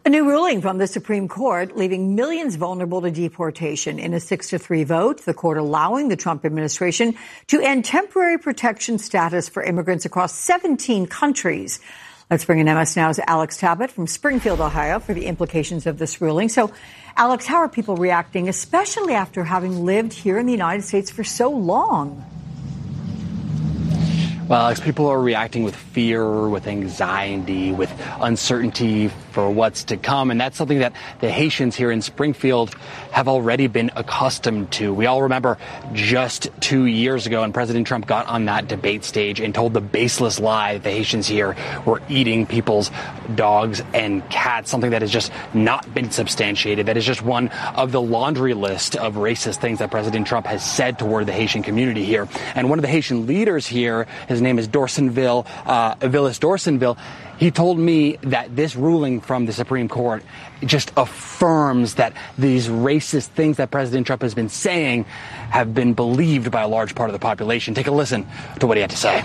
A new ruling from the Supreme Court leaving millions vulnerable to deportation. In a 6-3 vote, the court allowing the Trump administration to end temporary protection status for immigrants across 17 countries. Let's bring in MS Now's Alex Tabbitt from Springfield, Ohio, for the implications of this ruling. So, Alex, how are people reacting, especially after having lived here in the United States for so long? Well, Alex, people are reacting with fear, with anxiety, with uncertainty for what's to come. And that's something that the Haitians here in Springfield have already been accustomed to. We all remember just 2 years ago when President Trump got on that debate stage and told the baseless lie that the Haitians here were eating people's dogs and cats, something that has just not been substantiated. That is just one of the laundry list of racist things that President Trump has said toward the Haitian community here. And one of the Haitian leaders here, his name is Dorsenville, Villas Dorsenville. He told me that this ruling from the Supreme Court just affirms that these racist things that President Trump has been saying have been believed by a large part of the population. Take a listen to what he had to say.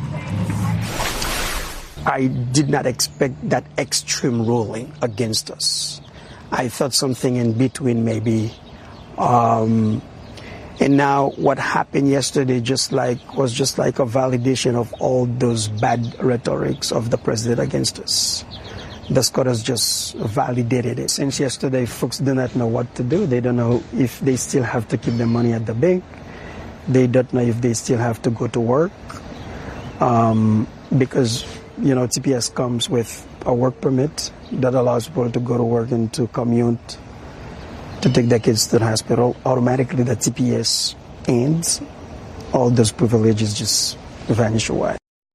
I did not expect that extreme ruling against us. I thought something in between maybe. And now what happened yesterday was just like a validation of all those bad rhetorics of the president against us. The court has just validated it. Since yesterday, folks do not know what to do. They don't know if they still have to keep their money at the bank. They don't know if they still have to go to work. Because, TPS comes with a work permit that allows people to go to work and to commute, to take their kids to the hospital. Automatically the TPS ends. All those privileges just vanish away.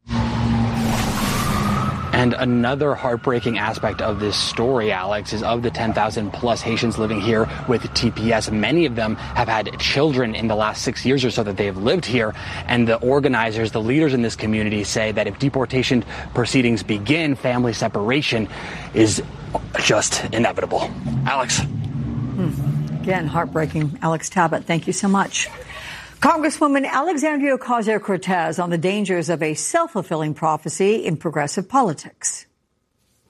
And another heartbreaking aspect of this story, Alex, is of the 10,000 plus Haitians living here with TPS. Many of them have had children in the last 6 years or so that they have lived here. And the organizers, the leaders in this community say that if deportation proceedings begin, family separation is just inevitable. Alex. Again, heartbreaking. Alex Tabbitt, thank you so much. Congresswoman Alexandria Ocasio-Cortez on the dangers of a self-fulfilling prophecy in progressive politics.